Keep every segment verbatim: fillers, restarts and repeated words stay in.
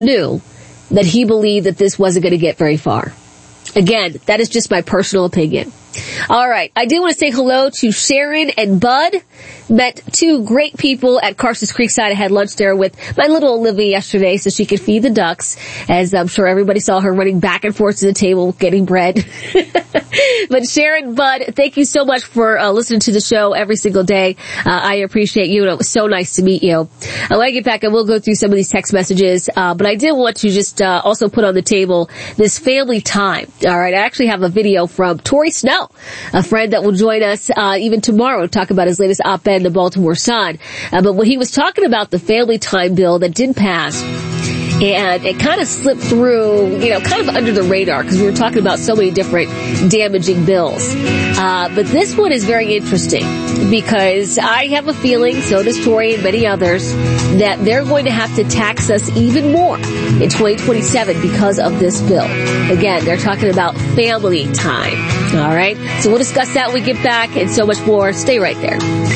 knew that he believed that this wasn't going to get very far. Again, that is just my personal opinion. All right. I do want to say hello to Sharon and Bud. Met two great people at Carson's Creekside. I had lunch there with my little Olivia yesterday so she could feed the ducks, as I'm sure everybody saw her running back and forth to the table getting bread. But Sharon, Bud, thank you so much for uh, listening to the show every single day. Uh, I appreciate you, and it was so nice to meet you. Uh, when I get back, I will go through some of these text messages, uh, but I did want to just uh, also put on the table this family time. All right. I actually have a video from Tori Snow, a friend that will join us uh, even tomorrow to talk about his latest op-ed in the Baltimore Sun. Uh, but when he was talking about the family time bill that did pass, and it kind of slipped through, you know, kind of under the radar because we were talking about so many different damaging bills. Uh, but this one is very interesting because I have a feeling, so does Tori and many others, that they're going to have to tax us even more in twenty twenty-seven because of this bill. Again, they're talking about family time. All right. So we'll discuss that when we get back and so much more. Stay right there.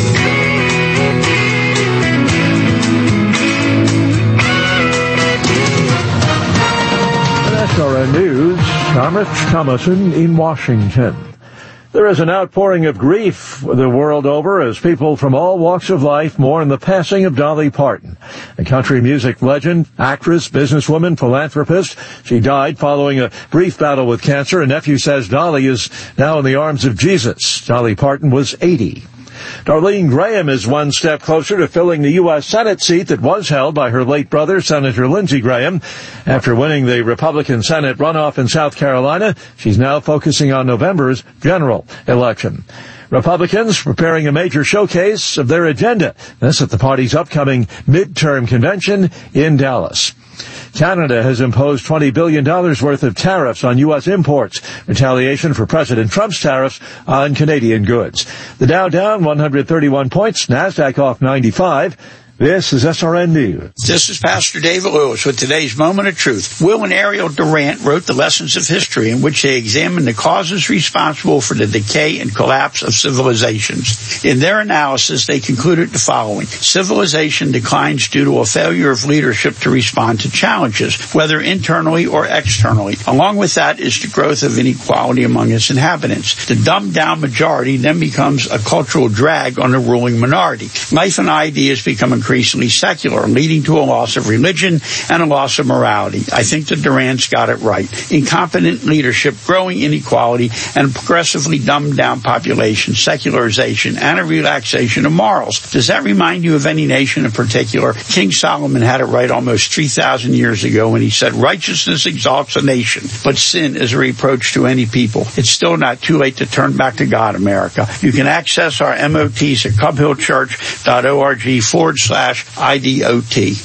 S R N News, I'm Rich Thomason in Washington. There is an outpouring of grief the world over as people from all walks of life mourn the passing of Dolly Parton, a country music legend, actress, businesswoman, philanthropist. She died following a brief battle with cancer. A nephew says Dolly is now in the arms of Jesus. Dolly Parton was eighty. Darlene Graham is one step closer to filling the U S Senate seat that was held by her late brother, Senator Lindsey Graham. After winning the Republican Senate runoff in South Carolina, she's now focusing on November's general election. Republicans preparing a major showcase of their agenda. This at the party's upcoming midterm convention in Dallas. Canada has imposed twenty billion dollars worth of tariffs on U S imports, retaliation for President Trump's tariffs on Canadian goods. The Dow down one hundred thirty-one points, NASDAQ off ninety-five. This is S R N News. This is Pastor David Lewis with today's Moment of Truth. Will and Ariel Durant wrote the Lessons of History, in which they examine the causes responsible for the decay and collapse of civilizations. In their analysis, they concluded the following. Civilization declines due to a failure of leadership to respond to challenges, whether internally or externally. Along with that is the growth of inequality among its inhabitants. The dumbed-down majority then becomes a cultural drag on the ruling minority. Life and ideas become increasingly secular, leading to a loss of religion and a loss of morality. I think the Durants got it right. Incompetent leadership, growing inequality, and progressively dumbed down population, secularization, and a relaxation of morals. Does that remind you of any nation in particular? King Solomon had it right almost three thousand years ago when he said, righteousness exalts a nation, but sin is a reproach to any people. It's still not too late to turn back to God, America. You can access our M O Ts at cubhillchurch.org forward slash I D O T.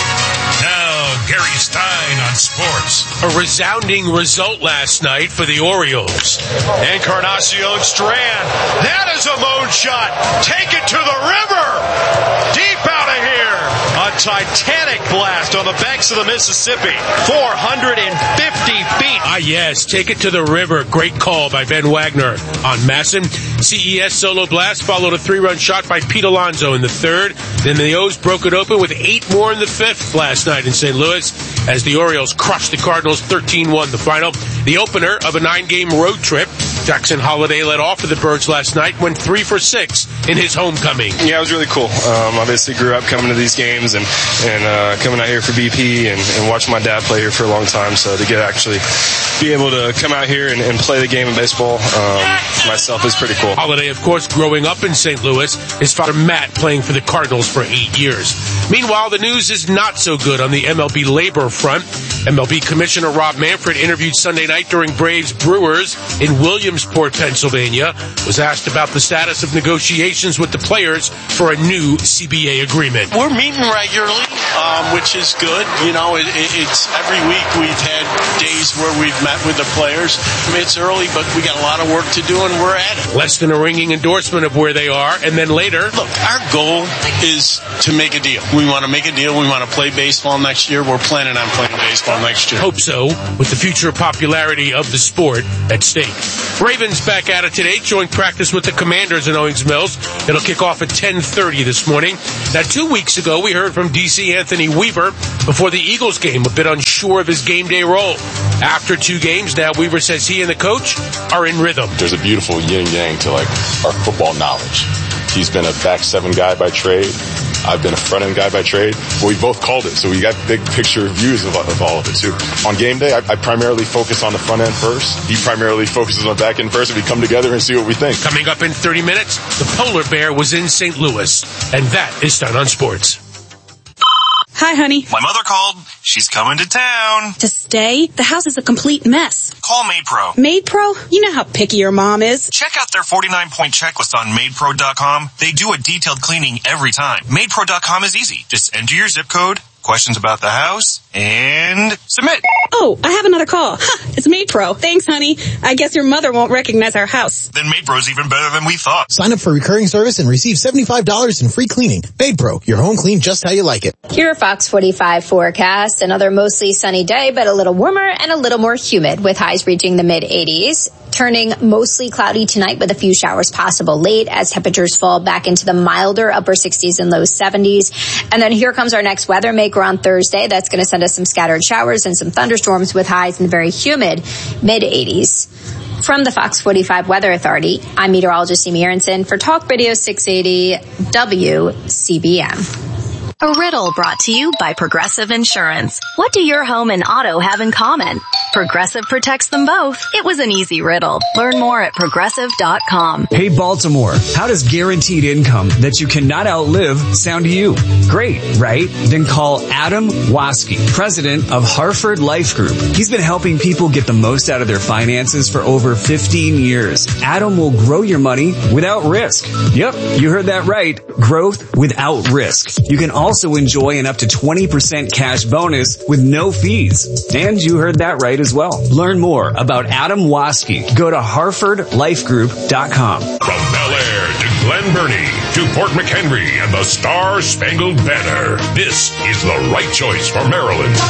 Now, Gary Stein on sports. A resounding result last night for the Orioles. Encarnacion Strand. That is a moon shot. Take it to the river. Deep out of here. A titanic blast on the banks of the Mississippi. four hundred fifty feet. Ah, yes. Take it to the river. Great call by Ben Wagner on Masson. C E S solo blast followed a three-run shot by Pete Alonso in the third. Then the O's broke it open with eight more in the fifth last night in Saint Louis as the Orioles crushed the Cardinals thirteen one the final. The opener of a nine-game road trip. Jackson Holiday led off for the Birds last night, went three for six in his homecoming. Yeah, it was really cool. Um, obviously grew up coming to these games and, and uh, coming out here for B P and, and watching my dad play here for a long time. So to get actually be able to come out here and, and play the game of baseball um, myself is pretty cool. Holiday, of course, growing up in Saint Louis. His father, Matt, playing for the Cardinals for eight years. Meanwhile, the news is not so good on the M L B labor front. M L B Commissioner Rob Manfred interviewed Sunday night during Braves Brewers in Williamsport, Pennsylvania, was asked about the status of negotiations with the players for a new C B A agreement. We're meeting regularly, um, which is good. You know, it, it, it's every week we've had days where we've met with the players. I mean, it's early, but we got a lot of work to do, and we're at it. Less than a ringing endorsement of where they are, and then later... Look, our goal is to make a deal. We want to make a deal. We want to play baseball next year. We're planning on playing baseball well next year. Hope so, with the future popularity of the sport at stake. Ravens back at it today, joint practice with the Commanders in Owings Mills. It'll kick off at ten thirty this morning. Now, two weeks ago, we heard from D C Anthony Weaver before the Eagles game, a bit unsure of his game day role. After two games now, Weaver says he and the coach are in rhythm. There's a beautiful yin-yang to, like, our football knowledge. He's been a back seven guy by trade. I've been a front end guy by trade. But we both called it, so we got big picture views of, of all of it too. On game day, I, I primarily focus on the front end first. He primarily focuses on the back end first, and we come together and see what we think. Coming up in thirty minutes, the polar bear was in Saint Louis, and that is Stun on Sports. Hi, honey. My mother called. She's coming to town. To stay? The house is a complete mess. Call MaidPro. MaidPro? You know how picky your mom is. Check out their forty-nine point checklist on Maid Pro dot com. They do a detailed cleaning every time. Maid Pro dot com is easy. Just enter your zip code, questions about the house, and submit. Oh, I have another call. Ha, it's MaidPro. Thanks, honey. I guess your mother won't recognize our house. Then MaidPro's even better than we thought. Sign up for recurring service and receive seventy-five dollars in free cleaning. MaidPro, your home clean just how you like it. Your Fox forty-five forecast. Another mostly sunny day, but a little warmer and a little more humid, with highs reaching the mid eighties. Turning mostly cloudy tonight with a few showers possible late as temperatures fall back into the milder upper sixties and low seventies. And then here comes our next weather maker on Thursday. That's going to send us some scattered showers and some thunderstorms with highs in the very humid mid eighties. From the Fox forty-five Weather Authority, I'm meteorologist Amy Aronson for Talk Radio six eighty W C B M. A riddle brought to you by Progressive Insurance. What do your home and auto have in common? Progressive protects them both. It was an easy riddle. Learn more at progressive dot com. Hey Baltimore, how does guaranteed income that you cannot outlive sound to you? Great, right? Then call Adam Waske, president of Hartford Life Group. He's been helping people get the most out of their finances for over fifteen years. Adam will grow your money without risk. Yep, you heard that right. Growth without risk. You can also enjoy an up to twenty percent cash bonus with no fees. And you heard that right as well. Learn more about Adam Waske. Go to hartford life group dot com. From Bel Air to Glen Burnie to Port McHenry and the Star Spangled Banner, this is the right choice for Maryland.